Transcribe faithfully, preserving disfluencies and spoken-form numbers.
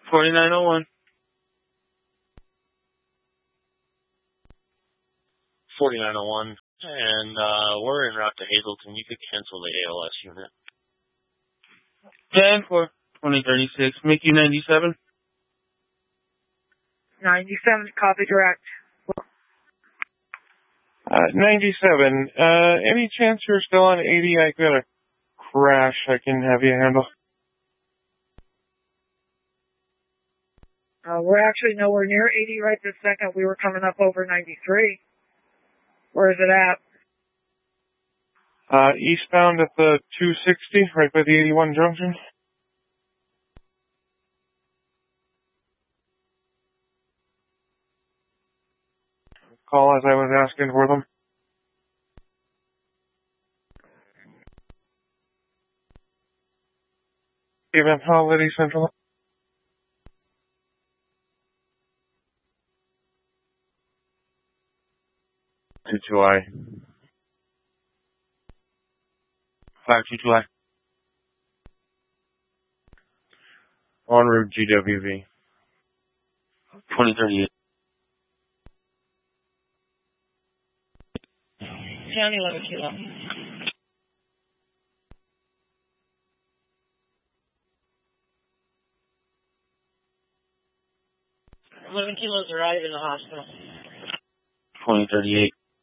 forty-nine oh one. forty-nine oh one. And uh, we're en route to Hazleton. You could cancel the A L S unit. ten for twenty thirty-six. Mickey ninety-seven. ninety-seven, copy direct. Uh, ninety-seven. Uh, any chance you're still on eighty? I got a crash I can have you handle. Uh, we're actually nowhere near eighty right this second. We were coming up over ninety-three. Where is it at? Uh, eastbound at the two sixty, right by the eighty-one junction. Call as I was asking for them. Event Holiday Central. two two I. five two two I. En route G W V. twenty thirty-eight. County eleven kilo. eleven kilos arrive in the hospital. twenty thirty-eight.